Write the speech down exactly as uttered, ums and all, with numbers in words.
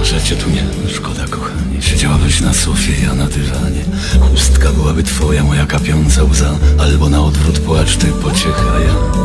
że cię tu nie, szkoda kochanie. Siedziałabyś na sofie, ja na dywanie. Chustka byłaby twoja, moja kapiąca łza. Albo na odwrót płacz ty, pociecha ja.